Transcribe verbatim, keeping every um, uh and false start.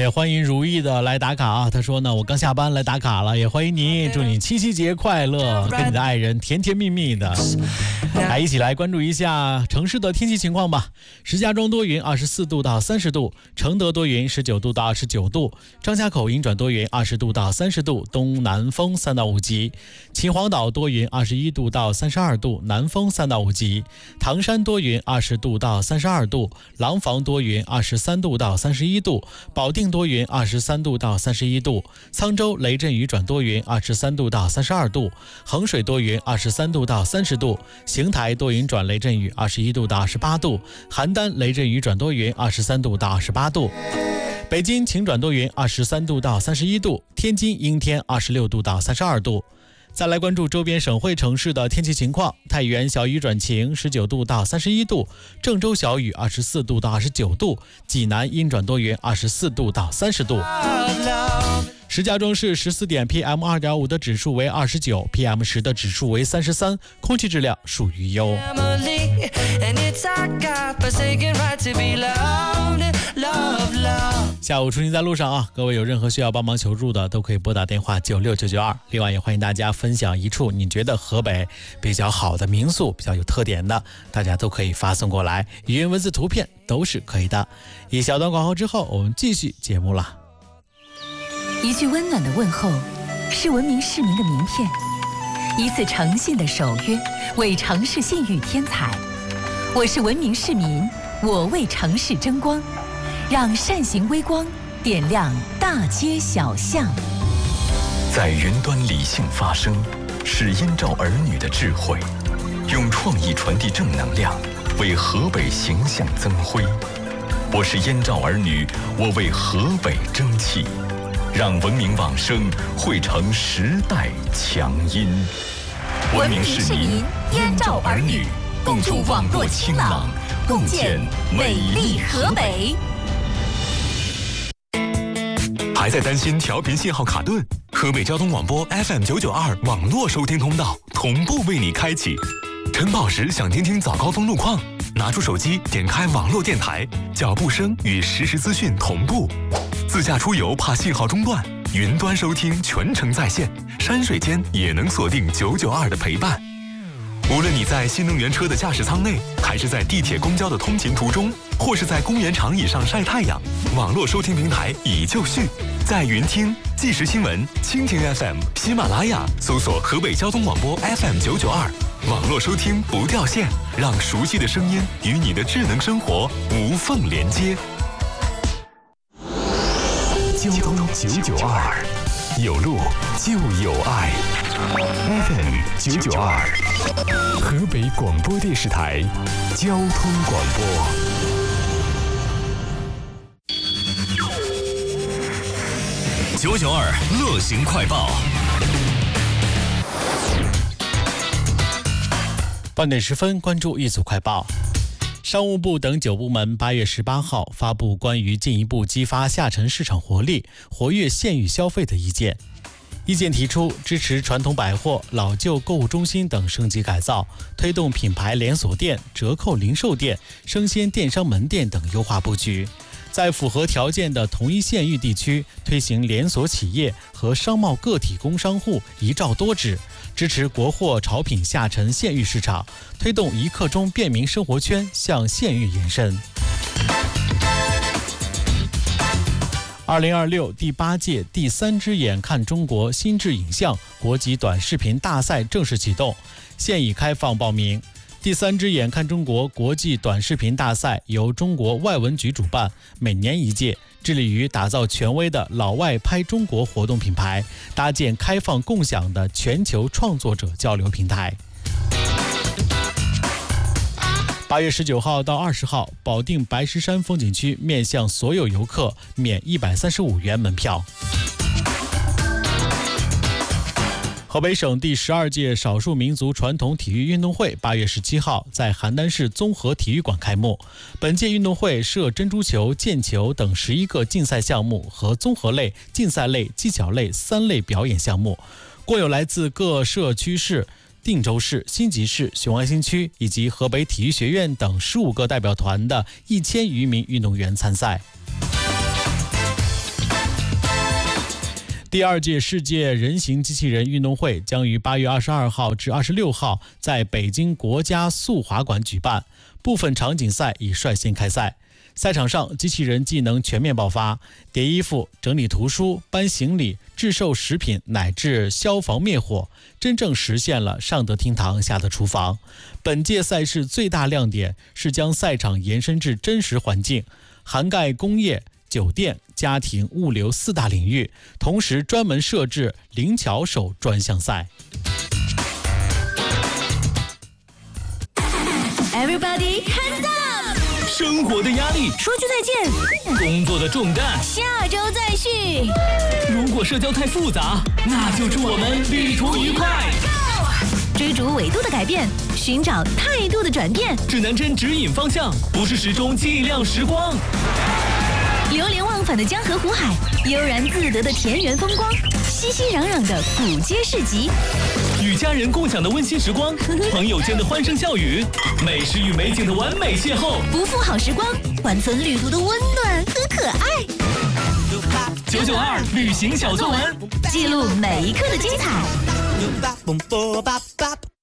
也欢迎如意的来打卡啊。他说呢，我刚下班来打卡了，也欢迎你，祝你七夕节快乐，跟你的爱人甜甜蜜蜜的。来，一起来关注一下城市的天气情况吧。石家庄多云，二十四度到三十度；承德多云，十九度到二十九度；张家口阴转多云，二十度到三十度，东南风三到五级；秦皇岛多云，二十一度到三十二度，南风三到五级；唐山多云，二十度到三十二度；廊坊多云，二十三度到三十一度；保定多云，二十三度到三十一度；沧州雷阵雨转多云，二十三度到三十二度；衡水多云，二十三度到三十度；邢台多云转雷阵雨，二十一度到二十八度；邯郸雷阵雨转多云，二十三度到二十八度；北京晴转多云，二十三度到三十一度；天津阴天，二十六度到三十二度。再来关注周边省会城市的天气情况。太原小雨转晴，十九度到三十一度；郑州小雨，二十四度到二十九度；济南阴转多云，二十四度到三十度。石家庄市十四点 P M 二点五 的指数为二十九 ，P M 十 的指数为三十三，空气质量属于优。下午出行在路上啊，各位有任何需要帮忙求助的，都可以拨打电话九六九九二。另外也欢迎大家分享一处你觉得河北比较好的民宿，比较有特点的，大家都可以发送过来，语音、文字、图片都是可以的。一小段广告之后，我们继续节目了。 一句温暖的问候，是文明市民的名片；一次诚信的守约，为城市信誉添彩。我是文明市民，我为城市争光，让善行微光点亮大街小巷。 在云端理性发声，是燕赵儿女的智慧，用创意传递正能量，为河北形象增辉。我是燕赵儿女，我为河北争气。让文明往生汇成时代强音。 文明市民，燕赵儿女，共筑网络清朗，共建美丽河北。 还在担心调频信号卡顿？河北交通广播 F M 九九二网络收听通道同步为你开启。晨跑时想听听早高峰路况，拿出手机点开网络电台，脚步声与实时资讯同步。自驾出游怕信号中断，云端收听全程在线，山水间也能锁定九九二的陪伴。无论你在新能源车的驾驶舱内，还是在地铁公交的通勤途中，或是在公园长椅上晒太阳，网络收听平台已就绪。在云听、即时新闻、蜻蜓 F M、喜马拉雅搜索河北交通广播 F M 九九二，网络收听不掉线，让熟悉的声音与你的智能生活无缝连接。 交通九九二，有路就有爱。F M 九九二，河北广播电视台交通广播。 九九二乐行快报。 八点十分，关注一组快报。商务部等九部门八月十八号发布关于进一步激发下沉市场活力、活跃县域消费的意见。意见提出，支持传统百货、老旧购物中心等升级改造，推动品牌连锁店、折扣零售店、生鲜电商门店等优化布局。在符合条件的同一县域地区推行连锁企业和商贸个体工商户一照多支，支持国货潮品下沉县域市场，推动一刻钟便民生活圈向县域延伸。二零二六第八届第三只眼看中国心智影像国际短视频大赛正式启动，现已开放报名。第三只眼看中国国际短视频大赛由中国外文局主办，每年一届，致力于打造权威的老外拍中国活动品牌，搭建开放共享的全球创作者交流平台。八月十九号到二十号，保定白石山风景区面向所有游客免一百三十五元门票。河北省第十二届少数民族传统体育运动会八月十七号在邯郸市综合体育馆开幕。本届运动会设珍珠球、毽球等十一个竞赛项目和综合类、竞赛类、技巧类三类表演项目，共有来自各社区市、定州市、新集市、雄安新区以及河北体育学院等十五个代表团的一千余名运动员参赛。 第二届世界人形机器人运动会将于八月二十二号至二十六号在北京国家速滑馆举办，部分场景赛已率先开赛。赛场上，机器人技能全面爆发，叠衣服、整理图书、搬行李、制售食品，乃至消防灭火，真正实现了上得厅堂下得厨房。本届赛事最大亮点是将赛场延伸至真实环境，涵盖工业、酒店、家庭、物流四大领域，同时专门设置灵巧手专项赛。 Everybody hands up！ 生活的压力， 说句再见； 工作的重担， 下周再续。 如果社交太复杂，那就祝我们旅途愉快。 追逐纬度的改变，寻找态度的转变。 指南针指引方向，不是时钟计量时光。 流连忘返的江河湖海，悠然自得的田园风光，熙熙攘攘的古街市集， 与家人共享的温馨时光，朋友间的欢声笑语，美食与美景的完美邂逅， 不负好时光，缓存旅途的温暖和可爱。 九九二旅行小作文， 记录每一刻的精彩。